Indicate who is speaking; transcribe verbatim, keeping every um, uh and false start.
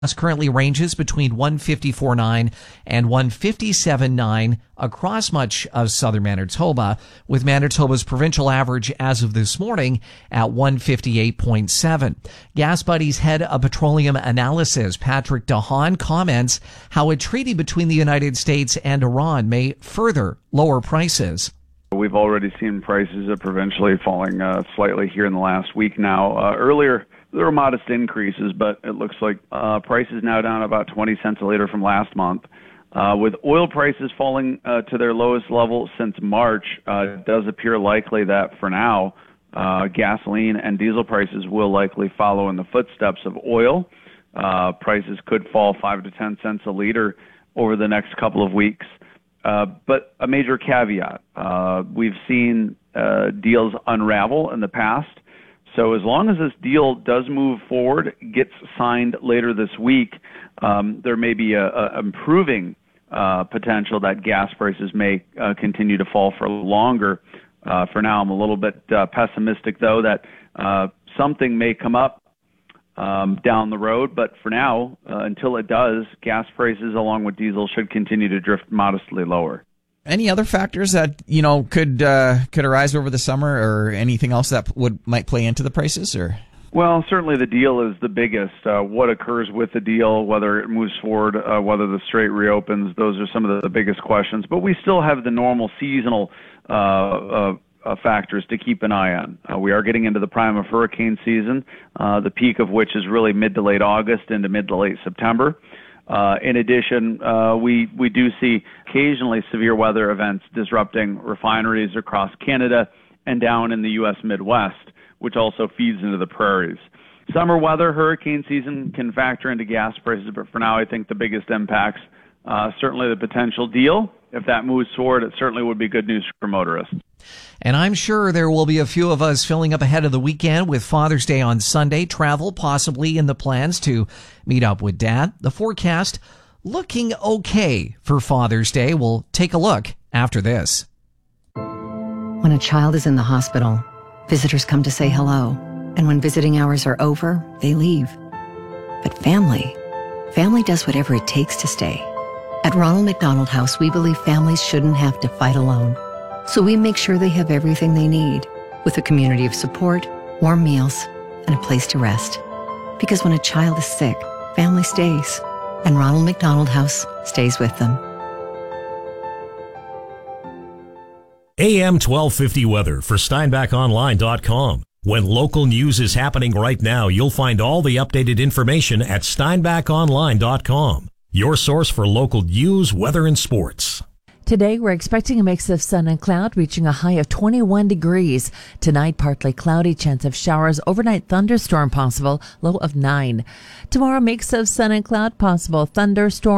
Speaker 1: Gas currently ranges between one fifty-four point nine and one fifty-seven point nine across much of southern Manitoba, with Manitoba's provincial average as of this morning at one fifty-eight point seven. Gas Buddy's head of petroleum analysis, Patrick DeHaan, comments how a treaty between the United States and Iran may further lower prices.
Speaker 2: We've already seen prices uh, provincially falling uh, slightly here in the last week now. Uh, earlier, there were modest increases, but it looks like uh, prices now down about twenty cents a liter from last month. Uh, with oil prices falling uh, to their lowest level since March, uh, it does appear likely that for now, uh, gasoline and diesel prices will likely follow in the footsteps of oil. Uh, prices could fall five to ten cents a liter over the next couple of weeks. Uh, but a major caveat, uh, we've seen uh, deals unravel in the past. So as long as this deal does move forward, gets signed later this week, um, there may be a, a improving uh, potential that gas prices may uh, continue to fall for longer. Uh, for now, I'm a little bit uh, pessimistic, though, that uh, something may come up um, down the road. But for now, uh, until it does, gas prices along with diesel should continue to drift modestly lower.
Speaker 3: Any other factors that, you know, could uh, could arise over the summer, or anything else that would might play into the prices? Or
Speaker 2: well, certainly the deal is the biggest. Uh, what occurs with the deal, whether it moves forward, uh, whether the strait reopens, those are some of the biggest questions. But we still have the normal seasonal uh, uh, uh, factors to keep an eye on. Uh, we are getting into the prime of hurricane season, uh, the peak of which is really mid to late August into mid to late September. Uh, in addition, uh, we, we do see occasionally severe weather events disrupting refineries across Canada and down in the U S Midwest, which also feeds into the prairies. Summer weather, hurricane season can factor into gas prices, but for now I think the biggest impacts, uh, certainly the potential deal. If that moves forward, it certainly would be good news for motorists.
Speaker 1: And I'm sure there will be a few of us filling up ahead of the weekend with Father's Day on Sunday. Travel possibly in the plans to meet up with Dad. The forecast looking okay for Father's Day. We'll take a look after this.
Speaker 4: When a child is in the hospital, visitors come to say hello. And when visiting hours are over, they leave. But family, family does whatever it takes to stay. At Ronald McDonald House, we believe families shouldn't have to fight alone. So we make sure they have everything they need, with a community of support, warm meals, and a place to rest. Because when a child is sick, family stays, and Ronald McDonald House stays with them.
Speaker 5: A M twelve fifty weather for Steinbach Online dot com. When local news is happening right now, you'll find all the updated information at Steinbach Online dot com, your source for local news, weather, and sports.
Speaker 6: Today, we're expecting a mix of sun and cloud, reaching a high of twenty-one degrees. Tonight, partly cloudy, chance of showers, overnight thunderstorm possible, low of nine. Tomorrow, mix of sun and cloud possible, thunderstorm.